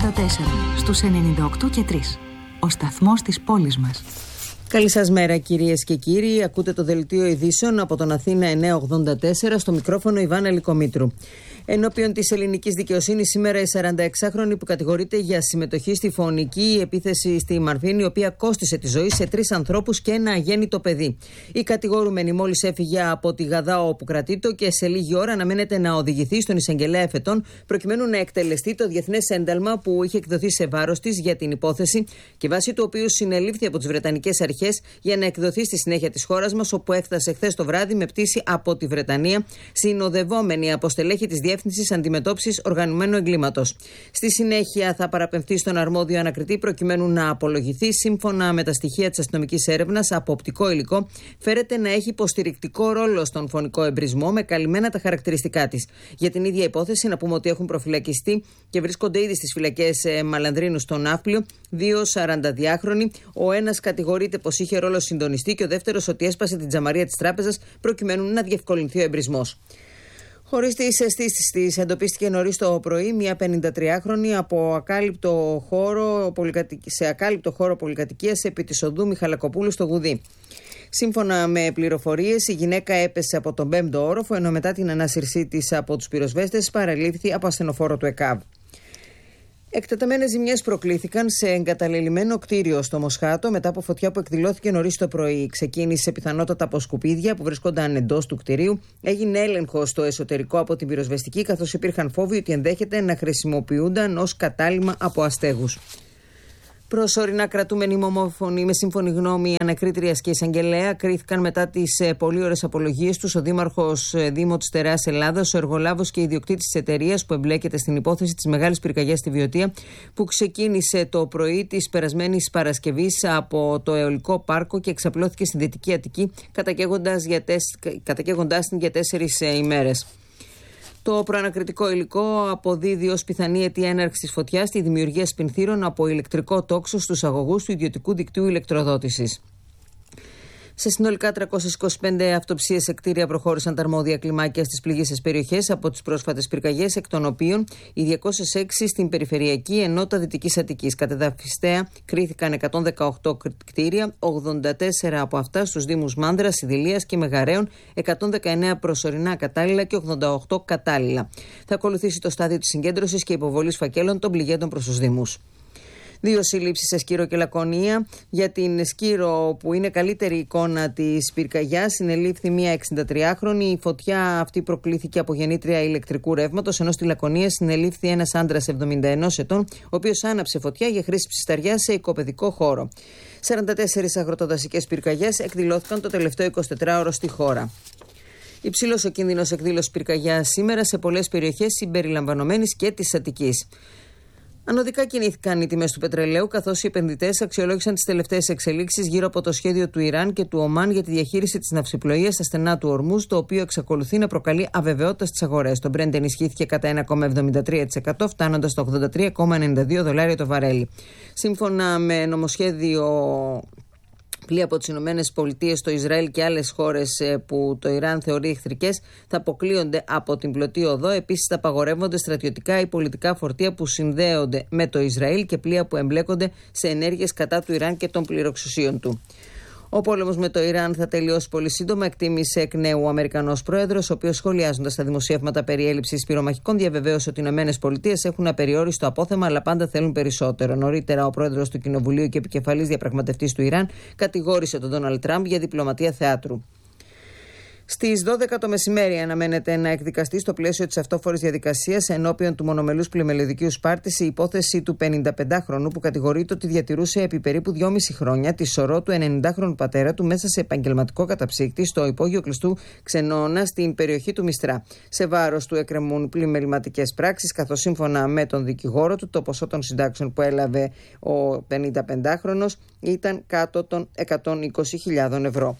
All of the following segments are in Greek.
στους 98 και 3. Ο σταθμός της πόλης μας. Καλή σας μέρα κυρίες και κύριοι. Ακούτε το δελτίο ειδήσεων από τον Αθήνα 984, στο μικρόφωνο Ιβάνα Λυκομήτρου. Ενώπιον της ελληνικής δικαιοσύνης σήμερα η 46χρονη που κατηγορείται για συμμετοχή στη φωνική επίθεση στη Μαρφίνη, η οποία κόστισε τη ζωή σε 3 ανθρώπους και ένα αγέννητο παιδί. Η κατηγορούμενη μόλις έφυγε από τη Γαδά όπου κρατείτο και σε λίγη ώρα αναμένεται να οδηγηθεί στον εισαγγελέα εφετών προκειμένου να εκτελεστεί το διεθνές ένταλμα που είχε εκδοθεί σε βάρος της για την υπόθεση και βάσει του οποίου συνελήφθη από τις Βρετανικές αρχές για να εκδοθεί στη συνέχεια της χώρας μας, όπου έφτασε χθες το βράδυ με πτήση από τη Βρετανία, συνοδευόμενη από στελέχη της Διεύθυνσης Αντιμετώπισης Οργανωμένου Εγκλήματος. Στη συνέχεια θα παραπεμφθεί στον αρμόδιο ανακριτή προκειμένου να απολογηθεί. Σύμφωνα με τα στοιχεία της αστυνομικής έρευνας, από οπτικό υλικό φέρεται να έχει υποστηρικτικό ρόλο στον φωνικό εμπρισμό με καλυμμένα τα χαρακτηριστικά της. Για την ίδια υπόθεση, να πούμε ότι έχουν προφυλακιστεί και βρίσκονται ήδη στις φυλακές Μαλανδρίνου στο Ναύπλιο 2 42χρονοι. Ο ένας κατηγορείται πως είχε ρόλο συντονιστή και ο δεύτερος ότι έσπασε την τζαμαρία της τράπεζας προκειμένου να διευκολυνθεί ο εμπρισμός. Χωρίς τις αισθήσεις της, εντοπίστηκε νωρίς το πρωί μια 53χρονη σε ακάλυπτο χώρο πολυκατοικίας επί της οδού Μιχαλακοπούλου στο Γουδί. Σύμφωνα με πληροφορίες, η γυναίκα έπεσε από τον 5ο όροφο, ενώ μετά την ανάσυρσή της από τους πυροσβέστες παραλήφθη από ασθενοφόρο του ΕΚΑΒ. Εκτεταμένες ζημιές προκλήθηκαν σε εγκαταλελειμμένο κτίριο στο Μοσχάτο μετά από φωτιά που εκδηλώθηκε νωρίς το πρωί. Ξεκίνησε πιθανότατα από σκουπίδια που βρισκόνταν εντός του κτιρίου. Έγινε έλεγχος στο εσωτερικό από την πυροσβεστική, καθώς υπήρχαν φόβοι ότι ενδέχεται να χρησιμοποιούνταν ως κατάλυμμα από αστέγους. Προσωρινά κρατούμενοι ομόφωνοι με σύμφωνη γνώμη ανακρίτριας και εισαγγελέα κρίθηκαν μετά τις πολύ ωραίες απολογίες τους ο δήμαρχος Δήμο της Στερεάς Ελλάδας, ο εργολάβος και ιδιοκτήτης της εταιρείας που εμπλέκεται στην υπόθεση της μεγάλης πυρκαγιάς στη Βιωτία, που ξεκίνησε το πρωί της περασμένης Παρασκευής από το αιωλικό πάρκο και εξαπλώθηκε στην Δυτική Αττική, κατακαίγοντάς την για 4 ημέρες. Το προανακριτικό υλικό αποδίδει ως πιθανή αιτία έναρξης της φωτιάς τη δημιουργία σπινθήρων από ηλεκτρικό τόξο στους αγωγούς του ιδιωτικού δικτύου ηλεκτροδότησης. Σε συνολικά 325 αυτοψίες σε κτίρια προχώρησαν τα αρμόδια κλιμάκια στις πληγείσες περιοχές από τις πρόσφατες πυρκαγιές, εκ των οποίων οι 206 στην περιφερειακή ενότητα Δυτικής Αττικής. Κατεδαφιστέα κρίθηκαν 118 κτίρια, 84 από αυτά στους δήμους Μάνδρας, Ιδηλίας και Μεγαρέων, 119 προσωρινά κατάλληλα και 88 κατάλληλα. Θα ακολουθήσει το στάδιο της συγκέντρωσης και υποβολής φακέλων των πληγέντων προς τους δήμους. 2 συλλήψεις σε Σκύρο και Λακωνία. Για την Σκύρο, που είναι καλύτερη εικόνα της πυρκαγιάς, συνελήφθη μια 63χρονη. Η φωτιά αυτή προκλήθηκε από γεννήτρια ηλεκτρικού ρεύματος, ενώ στη Λακωνία συνελήφθη ένας άντρας 71 ετών, ο οποίος άναψε φωτιά για χρήση ψισταριάς σε οικοπαιδικό χώρο. 44 αγροτοδασικές πυρκαγιές εκδηλώθηκαν το τελευταίο 24ωρο στη χώρα. Υψηλός ο κίνδυνος εκδήλωσης πυρκαγιάς σήμερα σε πολλές περιοχές συμπεριλαμβανομένης και της Αττικής. Ανωδικά κινήθηκαν οι τιμές του πετρελαίου, καθώς οι επενδυτές αξιολόγησαν τις τελευταίες εξελίξεις γύρω από το σχέδιο του Ιράν και του Ομάν για τη διαχείριση της ναυσιπλοείας στα στενά του Ορμούζ, το οποίο εξακολουθεί να προκαλεί αβεβαιότητα στις αγορές. Το Brent ενισχύθηκε κατά 1,73%, φτάνοντας στα $83,92 το βαρέλι. Σύμφωνα με νομοσχέδιο, πλοία από τις Ηνωμένες Πολιτείες, το Ισραήλ και άλλες χώρες που το Ιράν θεωρεί εχθρικές θα αποκλείονται από την πλωτή οδό. Επίσης, θα απαγορεύονται στρατιωτικά ή πολιτικά φορτία που συνδέονται με το Ισραήλ και πλοία που εμπλέκονται σε ενέργειες κατά του Ιράν και των πληροεξουσίων του. Ο πόλεμος με το Ιράν θα τελειώσει πολύ σύντομα, εκτίμησε εκ νέου ο Αμερικανός πρόεδρος, ο οποίος, σχολιάζοντας τα δημοσιεύματα περί έλλειψης πυρομαχικών, διαβεβαίωσε ότι οι ΗΠΑ έχουν απεριόριστο απόθεμα, αλλά πάντα θέλουν περισσότερο. Νωρίτερα, ο πρόεδρος του Κοινοβουλίου και επικεφαλής διαπραγματευτής του Ιράν κατηγόρησε τον Ντόναλντ Τραμπ για διπλωματία θεάτρου. Στις 12 το μεσημέρι αναμένεται να εκδικαστεί στο πλαίσιο της αυτόφορης διαδικασίας ενώπιον του μονομελούς πλημελαιδικίου Σπάρτης η υπόθεση του 55χρονου που κατηγορείται ότι διατηρούσε επί περίπου 2,5 χρόνια τη σωρό του 90χρονου πατέρα του μέσα σε επαγγελματικό καταψύκτη στο υπόγειο κλειστού Ξενώνα στην περιοχή του Μιστρά. Σε βάρος του εκκρεμούν πλημεληματικές πράξεις, καθώς σύμφωνα με τον δικηγόρο του το ποσό των συντάξεων που έλαβε ο 55χρονος ήταν κάτω των 120.000 ευρώ.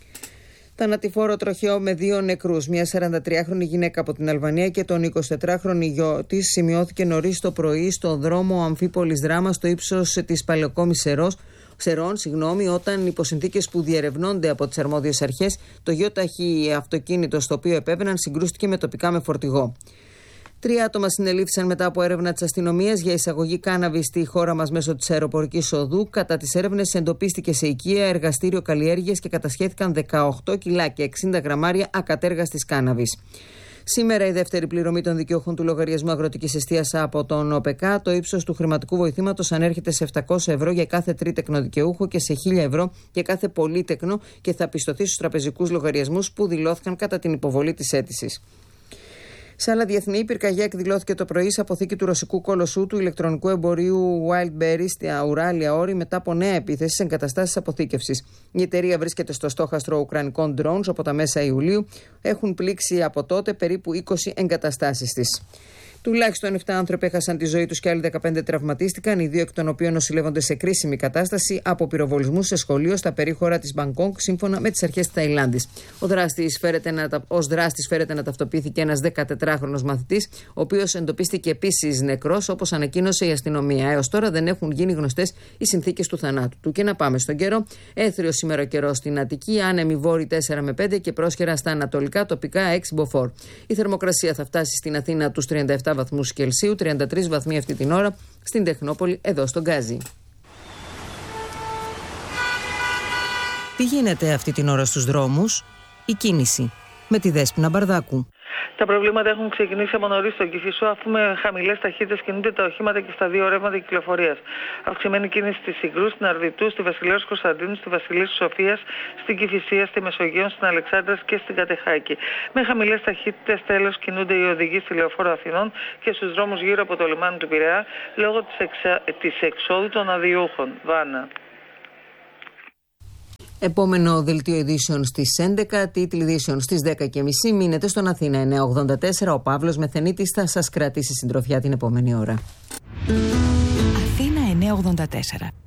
Θανατηφόρο τροχαίο με 2 νεκρούς. Μια 43χρονη γυναίκα από την Αλβανία και τον 24χρονο γιο της σημειώθηκε νωρίς το πρωί στο δρόμο Αμφίπολης Δράμα στο ύψος της Παλαιοκόμης Σερών, όταν υπό συνθήκες που διερευνώνται από τις αρμόδιες αρχές, το γιο ταχύ αυτοκίνητο στο οποίο επέβαιναν συγκρούστηκε με τοπικά με φορτηγό. 3 άτομα συνελήφθησαν μετά από έρευνα της αστυνομίας για εισαγωγή κάναβη στη χώρα μας μέσω της αεροπορικής οδού. Κατά τις έρευνες εντοπίστηκε σε οικία, εργαστήριο καλλιέργειας και κατασχέθηκαν 18 κιλά και 60 γραμμάρια ακατέργαστης κάναβης. Σήμερα η δεύτερη πληρωμή των δικαιούχων του λογαριασμού αγροτικής εστίας από τον ΟΠΕΚΑ. Το ύψος του χρηματικού βοηθήματος ανέρχεται σε 700 ευρώ για κάθε τρίτεκνο δικαιούχο και σε 1.000 ευρώ για κάθε πολύτεκνο και θα πιστωθεί στους τραπεζικούς λογαριασμούς που δηλώθηκαν κατά την υποβολή της αίτησης. Σε άλλα διεθνή, η πυρκαγιά εκδηλώθηκε το πρωί σε αποθήκη του ρωσικού κολοσσού του ηλεκτρονικού εμπορίου Wildberries στα Ουράλια Όρη μετά από νέα επίθεση σε εγκαταστάσεις αποθήκευσης. Η εταιρεία βρίσκεται στο στόχαστρο ουκρανικών drones από τα μέσα Ιουλίου. Έχουν πλήξει από τότε περίπου 20 εγκαταστάσεις της. Τουλάχιστον 7 άνθρωποι έχασαν τη ζωή τους και άλλοι 15 τραυματίστηκαν, οι 2 εκ των οποίων νοσηλεύονται σε κρίσιμη κατάσταση από πυροβολισμούς σε σχολείο στα περίχωρα της Μπαγκόγκ, σύμφωνα με τις αρχές της Ταϊλάνδης. Ως δράστης φέρεται να ταυτοποιήθηκε ένας 14χρονος μαθητής, ο οποίος εντοπίστηκε επίσης νεκρός, όπως ανακοίνωσε η αστυνομία. Έως τώρα δεν έχουν γίνει γνωστές οι συνθήκες του θανάτου του. Και να πάμε στον καιρό. Έθριος σήμερα ο καιρός στην Αττική, άνεμοι βόρειοι 4 με 5 και πρόσχερα στα ανατολικά, τοπικά 6 μποφόρ. Η θερμοκρασία θα φτάσει στην Αθήνα τους 37 βαθμούς Κελσίου, 33 βαθμοί αυτή την ώρα στην Τεχνόπολη, εδώ στον Γκάζι. Τι γίνεται αυτή την ώρα στους δρόμους? Η κίνηση με τη Δέσποινα Μπαρδάκου. Τα προβλήματα έχουν ξεκινήσει από νωρίς στον Κηφισό, αφού με χαμηλές ταχύτητες κινούνται τα οχήματα και στα 2 ρεύματα κυκλοφορίας. Αυξημένη κίνηση στη Συγκρού, στην Αρδιτού, στη Βασιλέως Κωνσταντίνου, στη Βασιλής Σοφίας, στην Κηφισία, στη Μεσογείο, στην Αλεξάνδρας και στην Κατεχάκη. Με χαμηλές ταχύτητες τέλος κινούνται οι οδηγοί στη Λεωφόρο Αθηνών και στους δρόμους γύρω από το λιμάνι του Πειραιά λόγω της εξόδου των αδειούχων. Βάνα. Επόμενο δελτίο ειδήσεων στις 11, τίτλοι ειδήσεων στις 10.30. Μείνετε στον Αθήνα 984. Ο Παύλος Μεθενίτης θα σας κρατήσει συντροφιά την επόμενη ώρα. Αθήνα 984.